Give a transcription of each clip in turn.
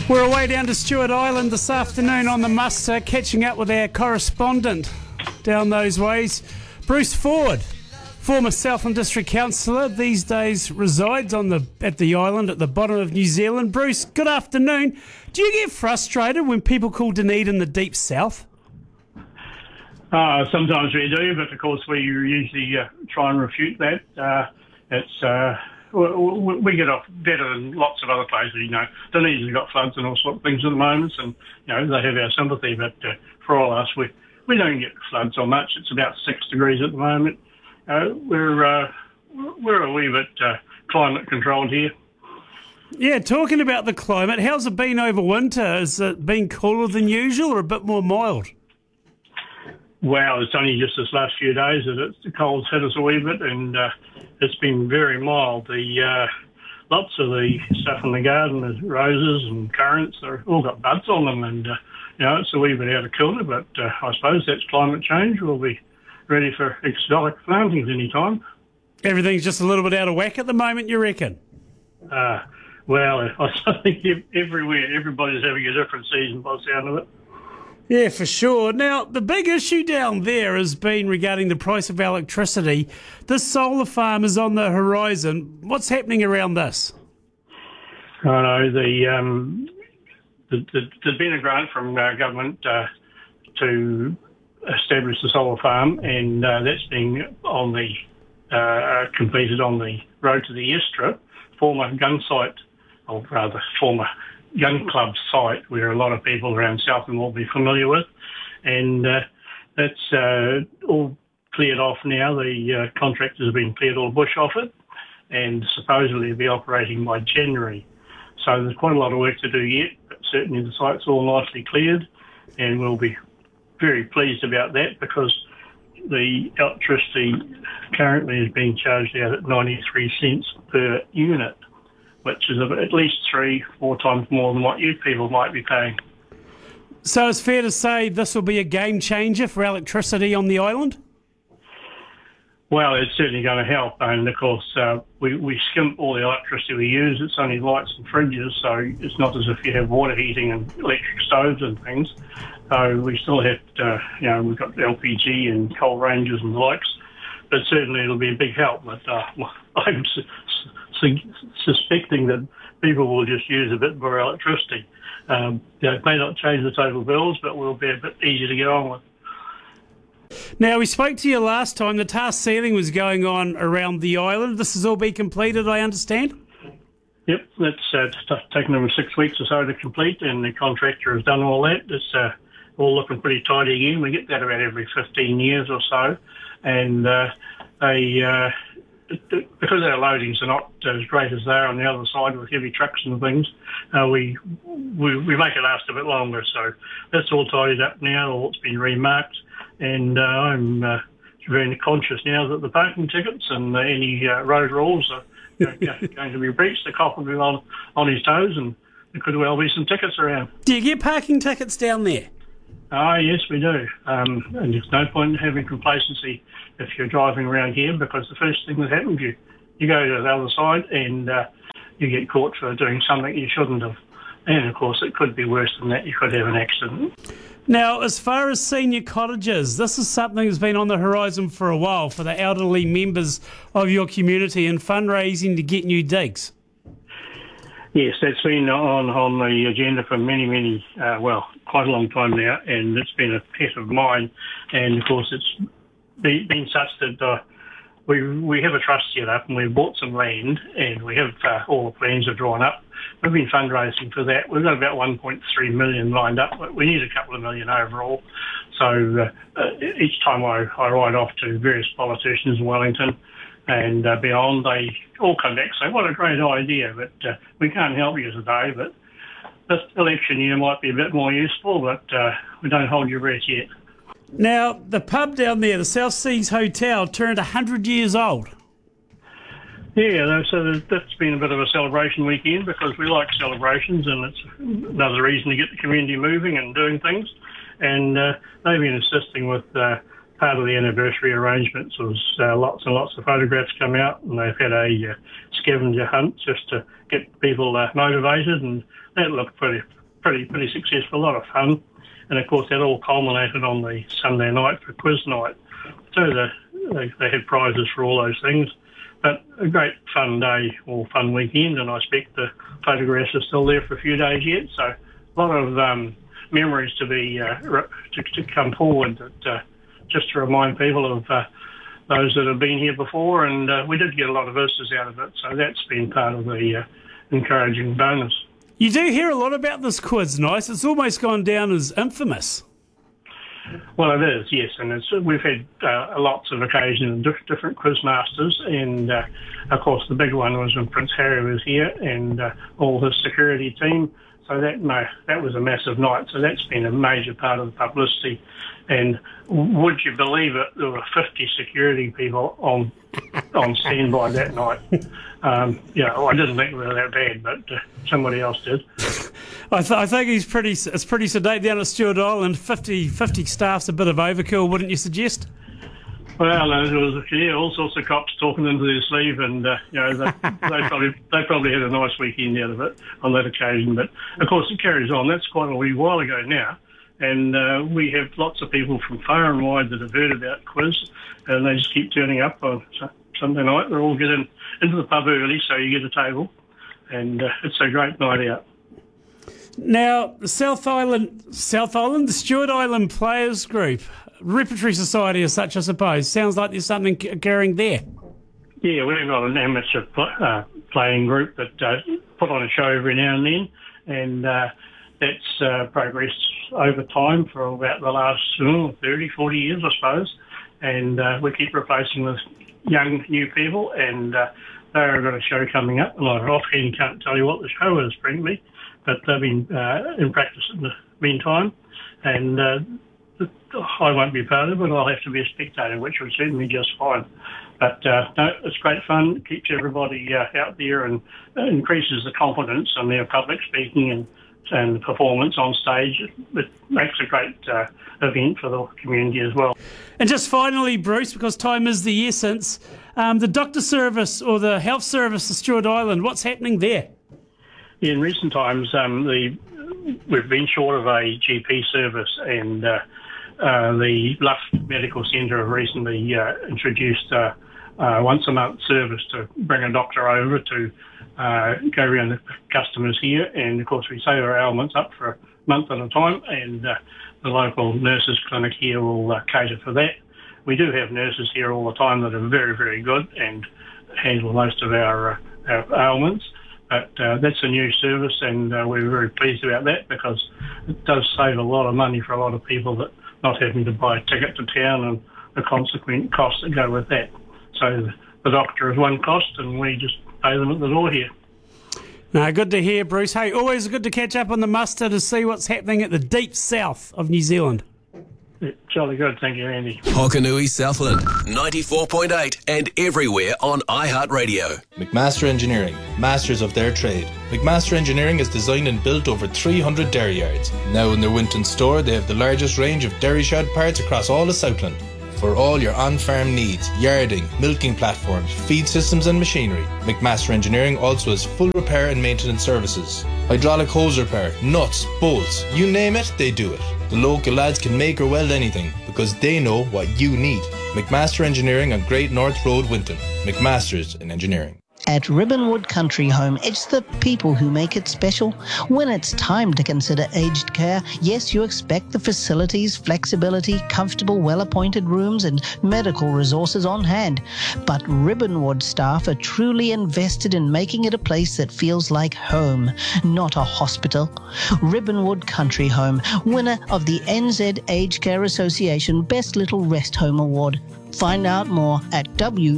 We're away down to Stewart Island this afternoon on the muster, catching up with our correspondent down those ways, Bruce Ford, former Southland District Councillor, these days resides at the island at the bottom of New Zealand. Bruce, good afternoon. Do you get frustrated when people call Dunedin the Deep South? Sometimes we do, but of course we usually try and refute that. We get off better than lots of other places, Dunedin's got floods and all sorts of things at the moment, and, they have our sympathy, but for all us, we don't get floods so much. It's about 6 degrees at the moment. We're a wee bit climate controlled here. Yeah, talking about the climate, how's it been over winter? Has it been cooler than usual or a bit more mild? Well, it's only just this last few days that the cold's hit us a wee bit, and it's been very mild. Lots of the stuff in the garden, the roses and currants, they've all got buds on them, and it's a wee bit out of kilter, but I suppose that's climate change. We'll be ready for exotic plantings any time. Everything's just a little bit out of whack at the moment, you reckon? Well, I think everywhere, everybody's having a different season by the sound of it. Yeah, for sure. Now, the big issue down there has been regarding the price of electricity. This solar farm is on the horizon. What's happening around this? I know there's been a grant from government to establish the solar farm, and that's being completed on the road to the Estrip, former gun club site where a lot of people around Southland will be familiar with, and that's all cleared off now. The contractors have been cleared all bush off it, and supposedly it'll be operating by January. So there's quite a lot of work to do yet, but certainly the site's all nicely cleared, and we'll be very pleased about that because the electricity currently is being charged out at 93 cents per unit, which is at least 3-4 times more than what you people might be paying. So it's fair to say this will be a game changer for electricity on the island? Well, it's certainly going to help, and of course we skimp all the electricity we use. It's only lights and fridges, so it's not as if you have water heating and electric stoves and things. So we still have to, we've got LPG and coal ranges and the likes, but certainly it'll be a big help. But I'm suspecting that people will just use a bit more electricity. It may not change the total bills, but will be a bit easier to get on with. Now, we spoke to you last time. The tar sealing was going on around the island. This has all been completed, I understand? Yep, that's taken them 6 weeks or so to complete, and the contractor has done all that. It's all looking pretty tidy again. We get that about every 15 years or so, and because our loadings are not as great as they are on the other side with heavy trucks and things, we make it last a bit longer. So that's all tidied up now. All it's been remarked, and I'm very conscious now that the parking tickets and any road rules are going to be breached. The cop will be on his toes, and there could well be some tickets around. Do you get parking tickets down there? Yes, we do. And there's no point in having complacency if you're driving around here, because the first thing that happens, you go to the other side and you get caught for doing something you shouldn't have. And, of course, it could be worse than that. You could have an accident. Now, as far as senior cottages, this is something that's been on the horizon for a while for the elderly members of your community and fundraising to get new digs. Yes, that's been on the agenda for many, quite a long time now, and it's been a pet of mine. And, of course, it's been such that we have a trust set up, and we've bought some land, and we have all the plans are drawn up. We've been fundraising for that. We've got about 1.3 million lined up, but we need a couple of million overall. So each time I ride off to various politicians in Wellington and beyond, they all come back and say, what a great idea, but we can't help you today, but this election year might be a bit more useful, but we don't hold your breath yet. Now, the pub down there, the South Seas Hotel, turned 100 years old. Yeah, so that's been a bit of a celebration weekend because we like celebrations, and it's another reason to get the community moving and doing things. And they've been assisting with part of the anniversary arrangements was lots and lots of photographs come out, and they've had a scavenger hunt just to get people motivated, and that looked pretty successful, a lot of fun. And of course that all culminated on the Sunday night for quiz night. So they had prizes for all those things. But a great fun day or fun weekend, and I expect the photographs are still there for a few days yet. So a lot of memories to be to come forward, that, just to remind people of those that have been here before, and we did get a lot of visitors out of it. So that's been part of the encouraging bonus. You do hear a lot about this quiz night. It's almost gone down as infamous. Well, it is, yes, and we've had lots of occasions, different quiz masters, and of course the big one was when Prince Harry was here and all his security team. So that was a massive night. So that's been a major part of the publicity. And would you believe it? There were 50 security people on standby that night. I didn't think we were that bad, but somebody else did. I think it's pretty sedate down at Stewart Island. 50 staff's a bit of overkill, wouldn't you suggest? Well, there was all sorts of cops talking into their sleeve, and they probably had a nice weekend out of it on that occasion. But of course, it carries on. That's quite a wee while ago now, and we have lots of people from far and wide that have heard about quiz, and they just keep turning up on Sunday night. They're all getting into the pub early, so you get a table, and it's a great night out. Now, the South Island, the Stewart Island Players Group, Repertory Society as such, I suppose. Sounds like there's something occurring there. Yeah, we've got an amateur playing group that put on a show every now and then, and that's progressed over time for about the last 30, 40 years, I suppose, and we keep replacing with young, new people, and they've got a show coming up, and I offhand can't tell you what the show is, frankly, but they've been in practice in the meantime, and I won't be part of it, I'll have to be a spectator, which will suit me just fine. But no, it's great fun, keeps everybody out there, and increases the confidence in their public speaking and performance on stage. It makes a great event for the community as well. And just finally, Bruce, because time is the essence, the doctor service or the health service of Stewart Island, what's happening there? In recent times, we've been short of a GP service, and the Luff Medical Centre have recently introduced once a month service to bring a doctor over to go around the customers here, and of course we save our ailments up for a month at a time, and the local nurses clinic here will cater for that. We do have nurses here all the time that are very, very good and handle most of our ailments. But that's a new service, and we're very pleased about that, because it does save a lot of money for a lot of people that not having to buy a ticket to town and the consequent costs that go with that. So the doctor is one cost, and we just pay them at the door here. No, good to hear, Bruce. Hey, always good to catch up on the muster to see what's happening at the deep south of New Zealand. Yeah, jolly good, thank you, Andy. Hokanui Southland, 94.8 and everywhere on iHeartRadio. McMaster Engineering, masters of their trade. McMaster Engineering has designed and built over 300 dairy yards. Now in their Winton store, they have the largest range of dairy shed parts across all of Southland. For all your on-farm needs, yarding, milking platforms, feed systems and machinery, McMaster Engineering also has full repair and maintenance services. Hydraulic hose repair, nuts, bolts, you name it, they do it. The local lads can make or weld anything because they know what you need. McMaster Engineering on Great North Road, Winton. McMaster's in Engineering. At Ribbonwood Country Home, it's the people who make it special. When it's time to consider aged care, yes, you expect the facilities, flexibility, comfortable, well-appointed rooms and medical resources on hand. But Ribbonwood staff are truly invested in making it a place that feels like home, not a hospital. Ribbonwood Country Home, winner of the NZ Aged Care Association Best Little Rest Home Award. Find out more at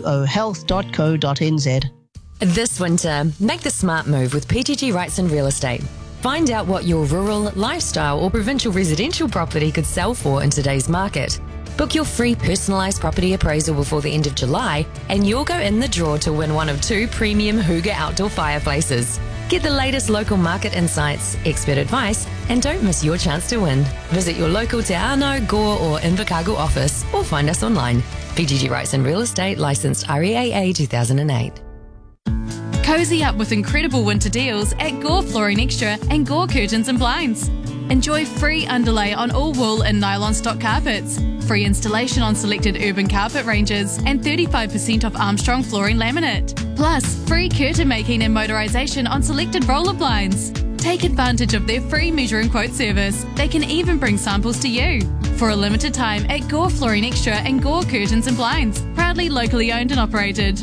wohealth.co.nz. This winter, make the smart move with PGG Wrightson Real Estate. Find out what your rural, lifestyle or provincial residential property could sell for in today's market. Book your free personalised property appraisal before the end of July and you'll go in the draw to win one of 2 premium Hooga outdoor fireplaces. Get the latest local market insights, expert advice, and don't miss your chance to win. Visit your local Te Anau, Gore or Invercargill office or find us online. PGG Rights and Real Estate, licensed REAA 2008. Cozy up with incredible winter deals at Gore Flooring Extra and Gore Curtains and Blinds. Enjoy free underlay on all wool and nylon stock carpets, free installation on selected urban carpet ranges, and 35% off Armstrong flooring laminate. Plus, free curtain making and motorisation on selected roller blinds. Take advantage of their free measure and quote service. They can even bring samples to you. For a limited time at Gore Flooring Extra and Gore Curtains and Blinds, proudly locally owned and operated.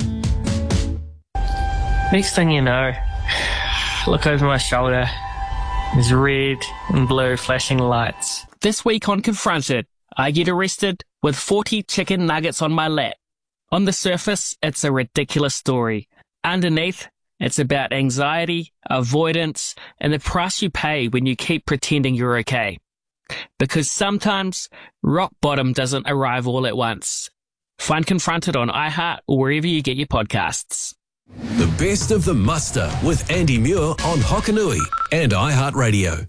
Next thing you know, look over my shoulder. There's red and blue flashing lights. This week on Confronted, I get arrested with 40 chicken nuggets on my lap. On the surface, it's a ridiculous story. Underneath, it's about anxiety, avoidance, and the price you pay when you keep pretending you're okay. Because sometimes, rock bottom doesn't arrive all at once. Find Confronted on iHeart or wherever you get your podcasts. The best of the muster with Andy Muir on Hokanui and iHeartRadio.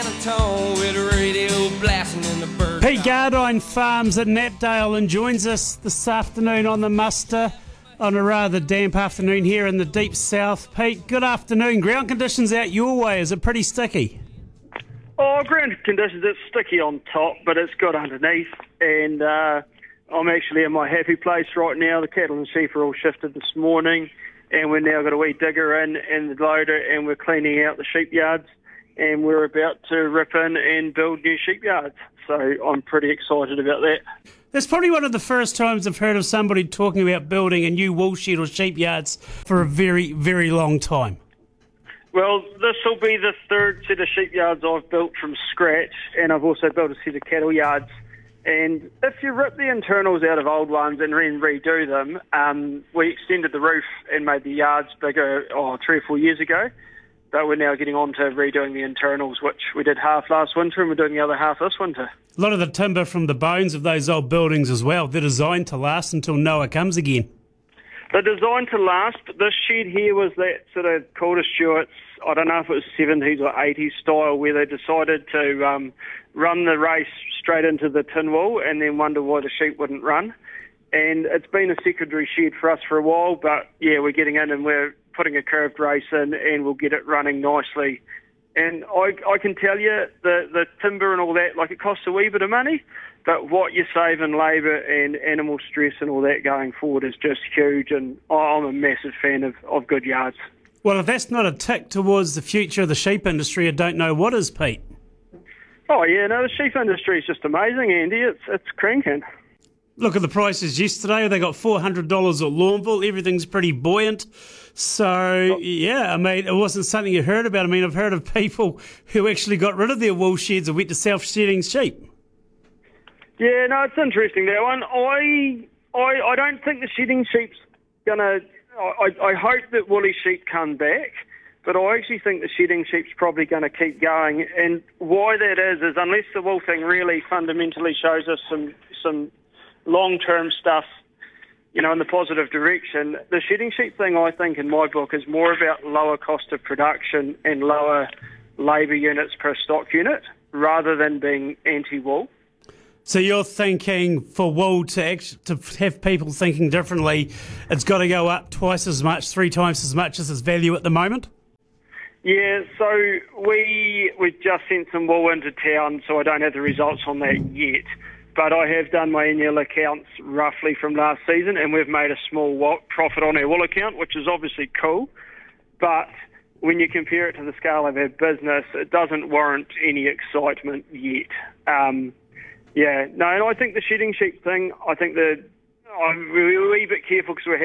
Pete Gardine farms at Knapdale and joins us this afternoon on the muster on a rather damp afternoon here in the deep south. Pete, good afternoon. Ground conditions out your way, is it pretty sticky? Oh, ground conditions, it's sticky on top, but it's good underneath. And I'm actually in my happy place right now. The cattle and sheep are all shifted this morning, and we've now got a wee digger in and the loader, and we're cleaning out the sheep yards, and we're about to rip in and build new sheep yards. So I'm pretty excited about that. That's probably one of the first times I've heard of somebody talking about building a new wool shed or sheep yards for a very, very long time. Well, this will be the third set of sheep yards I've built from scratch, and I've also built a set of cattle yards. And if you rip the internals out of old ones and redo them, we extended the roof and made the yards bigger 3 or 4 years ago. But we're now getting on to redoing the internals, which we did half last winter, and we're doing the other half this winter. A lot of the timber from the bones of those old buildings as well, they're designed to last until Noah comes again. They're designed to last, but this shed here was that sort of Calder Stewart's, I don't know if it was 70s or 80s style, where they decided to run the race straight into the tin wool and then wonder why the sheep wouldn't run. And it's been a secondary shed for us for a while, but yeah, we're getting in and we're putting a curved race in and we'll get it running nicely. And I can tell you, the timber and all that, like, it costs a wee bit of money, but what you save in labour and animal stress and all that going forward is just huge, and I'm a massive fan of good yards. Well, if that's not a tick towards the future of the sheep industry, I don't know what is, Pete. Oh yeah, no, the sheep industry is just amazing, Andy. It's cranking. Look at the prices yesterday. They got $400 at Lawnville. Everything's pretty buoyant. So, yeah, I mean, it wasn't something you heard about. I mean, I've heard of people who actually got rid of their wool sheds and went to self-shedding sheep. Yeah, no, it's interesting, that one. I don't think the shedding sheep's going to... I hope that woolly sheep come back, but I actually think the shedding sheep's probably going to keep going. And why that is unless the wool thing really fundamentally shows us some long-term stuff, you know, in the positive direction, the shedding sheep thing, I think, in my book, is more about lower cost of production and lower labour units per stock unit rather than being anti-wool. So you're thinking for wool to have people thinking differently, it's got to go up twice as much, 3 times as much as its value at the moment? Yeah, so we just sent some wool into town, so I don't have the results on that yet. But I have done my annual accounts roughly from last season, and we've made a small profit on our wool account, which is obviously cool. But when you compare it to the scale of our business, it doesn't warrant any excitement yet. Yeah, no, and I think the shedding sheep thing, I think I'm a wee bit careful because we're